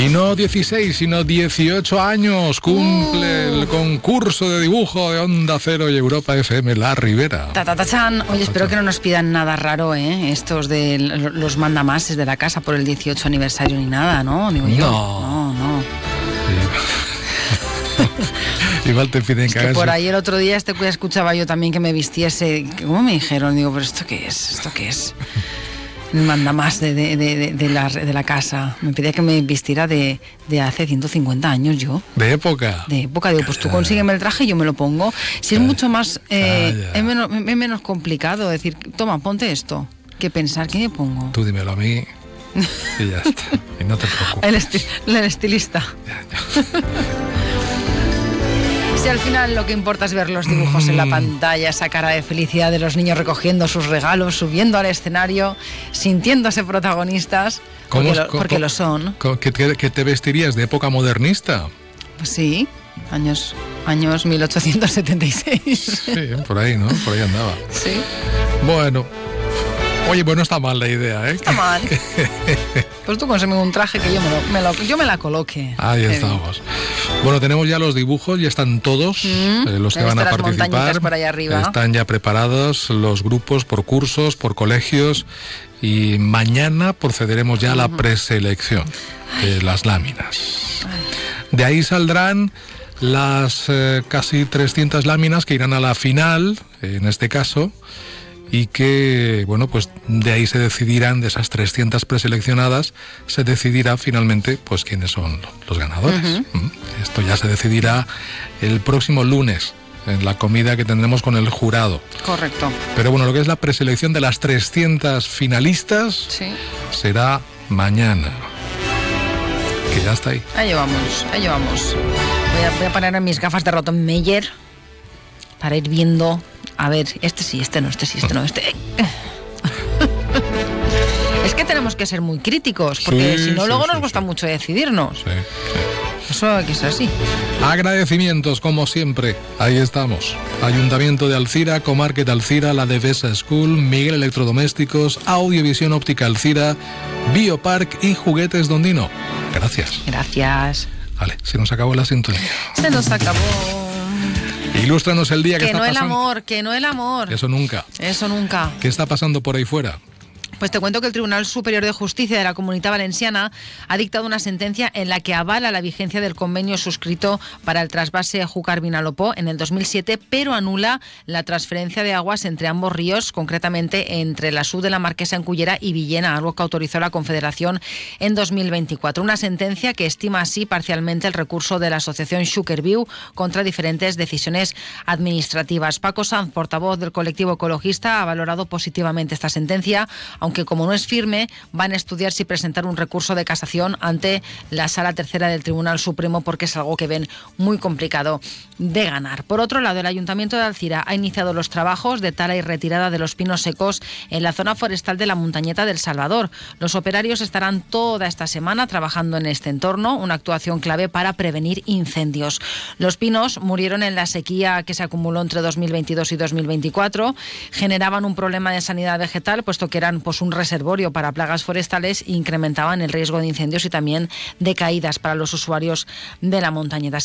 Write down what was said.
Y no 16, sino 18 años cumple el concurso de dibujo de Onda Cero y Europa FM, La Ribera. Tatatachan. Oye, espero que no nos pidan nada raro, estos de los mandamases de la casa por el 18 aniversario ni nada, ¿no? Digo yo. No. Sí. Igual te piden que hagas... Por ahí el otro día escuchaba yo también que me vistiese... ¿Cómo me dijeron? Digo, ¿pero esto qué es? ¿Esto qué es? El mandamás de la casa. Me pedía que me vistiera de hace 150 años yo. ¿De época? De época. Digo, pues tú consígueme el traje y yo me lo pongo. Si es mucho más... es menos complicado decir, toma, ponte esto, que pensar, ¿qué me pongo? Tú dímelo a mí y ya está. Y no te preocupes. El estilista. Ya. Si al final lo que importa es ver los dibujos en la pantalla, esa cara de felicidad de los niños recogiendo sus regalos, subiendo al escenario, sintiéndose protagonistas, porque lo son. ¿Que te vestirías de época modernista? Pues sí, años 1876. Sí, por ahí, ¿no? Por ahí andaba. Sí. Bueno. Oye, pues no está mal la idea, ¿eh? Está mal. Pues tú consígueme un traje que yo me la coloque. Ahí estamos. Bueno, tenemos ya los dibujos, ya están todos los que van a participar. Por ahí arriba. Están ya preparados los grupos por cursos, por colegios, y mañana procederemos ya a la preselección de las láminas. De ahí saldrán las casi 300 láminas que irán a la final, en este caso, y que, bueno, pues de ahí se decidirán, de esas 300 preseleccionadas, se decidirá finalmente, pues, quiénes son los ganadores. Esto ya se decidirá el próximo lunes, en la comida que tendremos con el jurado. Correcto. Pero bueno, lo que es la preselección de las 300 finalistas será mañana. Que ya está ahí. Ahí vamos. Voy a poner mis gafas de Rottenmeier para ir viendo... A ver, este sí, este no. Es que tenemos que ser muy críticos, porque si no, luego nos cuesta mucho decidirnos. Sí. Eso que es así. Agradecimientos, como siempre. Ahí estamos. Ayuntamiento de Alzira, Comarket Alzira, la Devesa School, Miguel Electrodomésticos, Audiovisión Óptica Alzira, Biopark y Juguetes Dondino. Gracias. Vale, se nos acabó la sintonía. Se nos acabó. Ilústranos el día que está pasando. Que no el amor. Eso nunca. ¿Qué está pasando por ahí fuera? Pues te cuento que el Tribunal Superior de Justicia de la Comunitat Valenciana ha dictado una sentencia en la que avala la vigencia del convenio suscrito para el trasvase Júcar-Vinalopó en el 2007, pero anula la transferencia de aguas entre ambos ríos, concretamente entre la SUD de la Marquesa en Cullera y Villena, algo que autorizó la Confederación en 2024. Una sentencia que estima así parcialmente el recurso de la asociación Xúquer-Viu contra diferentes decisiones administrativas. Paco Sanz, portavoz del colectivo ecologista, ha valorado positivamente esta sentencia, aunque como no es firme, van a estudiar si presentar un recurso de casación ante la Sala Tercera del Tribunal Supremo, porque es algo que ven muy complicado de ganar. Por otro lado, el Ayuntamiento de Alzira ha iniciado los trabajos de tala y retirada de los pinos secos en la zona forestal de la Montañeta del Salvador. Los operarios estarán toda esta semana trabajando en este entorno, una actuación clave para prevenir incendios. Los pinos murieron en la sequía que se acumuló entre 2022 y 2024, generaban un problema de sanidad vegetal, puesto que eran un reservorio para plagas forestales e incrementaban el riesgo de incendios y también de caídas para los usuarios de la montañeta.